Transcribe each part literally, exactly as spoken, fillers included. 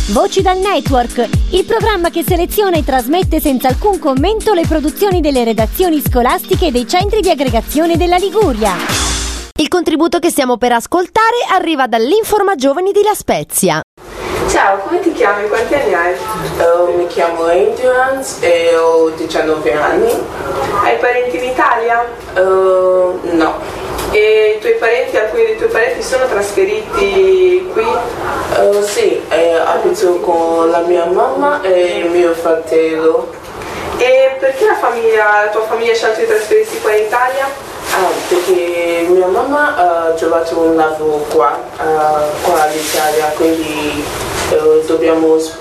Voci dal Network, il programma che seleziona e trasmette senza alcun commento le produzioni delle redazioni scolastiche e dei centri di aggregazione della Liguria. Il contributo che stiamo per ascoltare arriva dall'Informa Giovani di La Spezia. Ciao, come ti chiami? Quanti anni hai? Uh, mi chiamo Endurance e ho diciannove anni. Hai parenti in Italia? Uh, no. E i tuoi parenti, alcuni dei tuoi parenti sono trasferiti qui? Uh, sì, eh, abito con la mia mamma e il mio fratello. E perché la, famiglia, la tua famiglia ha scelto di trasferirsi qua in Italia? Ah, perché mia mamma ha trovato un lavoro qua, uh, qua all'Italia, quindi uh, dobbiamo uh,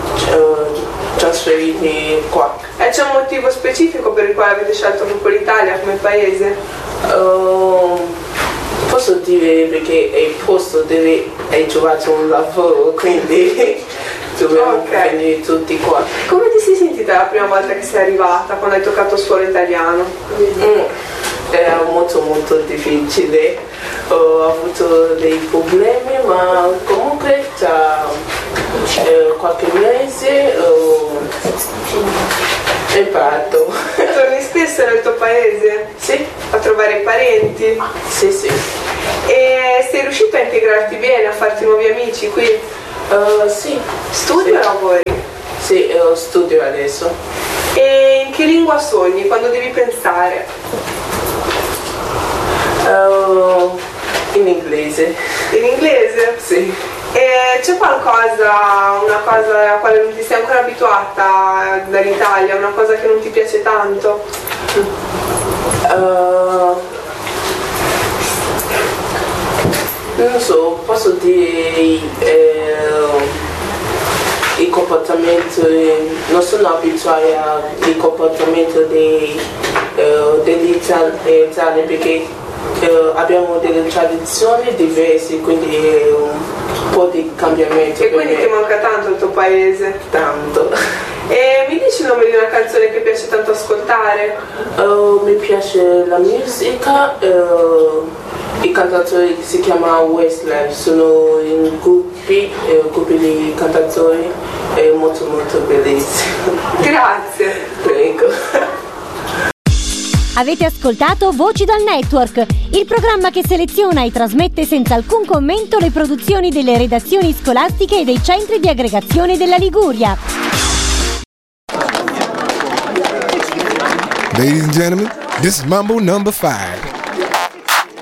trasferirmi qua. E c'è un motivo specifico per il quale avete scelto proprio l'Italia come paese? Uh, posso dire perché è il posto dove hai trovato un lavoro, quindi dobbiamo okay. venire tutti qua. Come ti sei sentita la prima volta che sei arrivata, quando hai toccato suolo italiano? Mm. Era molto molto difficile, ho avuto dei problemi, ma comunque tra eh, qualche mese ho imparato. Torni spesso nel tuo paese? Sì. A trovare parenti? Sì, sì. E sei riuscito a integrarti bene, a farti nuovi amici qui? Uh, sì. Studi sì. o lavori? Sì, io studio adesso. E in che lingua sogni quando devi pensare? Uh, in inglese. In inglese? Sì. E c'è qualcosa, una cosa alla quale non ti sei ancora abituata dall'Italia, una cosa che non ti piace tanto? Uh, non so, posso dire eh, il comportamento, non sono abituata al comportamento dei, eh, degli italiani perché Uh, abbiamo delle tradizioni diverse, quindi è un po' di cambiamento. E quindi ti manca tanto il tuo paese? Tanto. E mi dici il nome di una canzone che piace tanto ascoltare? Uh, mi piace la musica, uh, i cantatori si chiama Westlife, sono in gruppi, uh, gruppi di cantatori, è molto molto bellissimo. Grazie. Prego. Avete ascoltato Voci dal Network, il programma che seleziona e trasmette senza alcun commento le produzioni delle redazioni scolastiche e dei centri di aggregazione della Liguria. Ladies and gentlemen, this is Mambo number five.